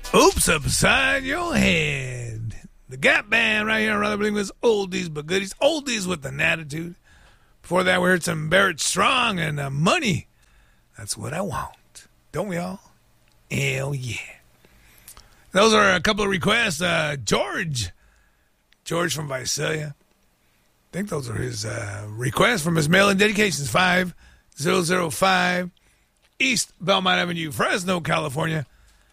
Oops upside your head. The Gap Band right here on Rather Bling was oldies but goodies. Oldies with an attitude. Before that, we heard some Barrett Strong and Money. That's what I want. Don't we all? Hell yeah. Those are a couple of requests. George from Visalia. I think those are his requests from his mail-in dedications. 5005 East Belmont Avenue, Fresno, California.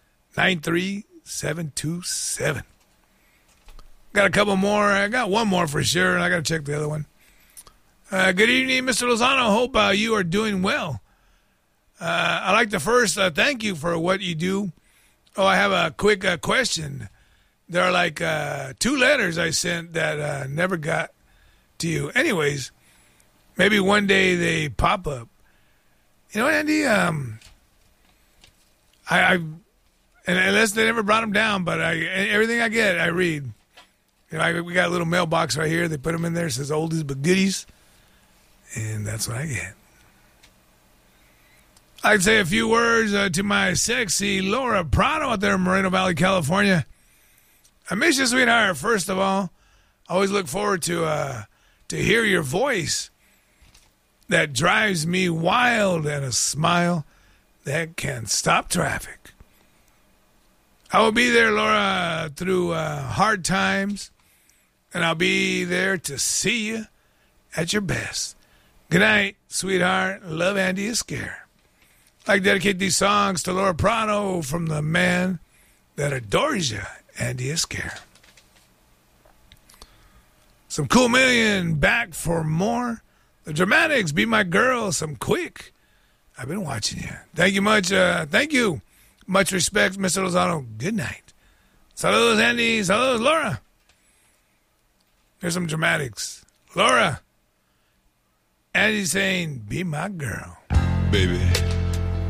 93727. Got a couple more. I got one more for sure, and I got to check the other one. Good evening, Mr. Lozano. Hope you are doing well. I'd like to first thank you for what you do. Oh, I have a quick question. There are like 2 letters I sent that never got to you. Anyways, maybe one day they pop up. You know, Andy, and unless they never brought them down, but everything I get, I read. You know, we got a little mailbox right here. They put them in there. It says oldies but goodies. And that's what I get. I'd say a few words to my sexy Laura Prado out there in Moreno Valley, California. I miss you, sweetheart. First of all, I always look forward to hear your voice that drives me wild and a smile that can stop traffic. I will be there, Laura, through hard times, and I'll be there to see you at your best. Good night, sweetheart. Love, Andy Esquire. I'd like to dedicate these songs to Laura Prado from the man that adores you, Andy Esquire. Some Cool Million, back for more. The Dramatics, Be My Girl, some Quick. I've been watching you. Thank you much. Thank you. Much respect, Mr. Lozano. Good night. Saludos, Andy. Saludos, Laura. Here's some Dramatics. Laura. Andy's saying, be my girl. Baby.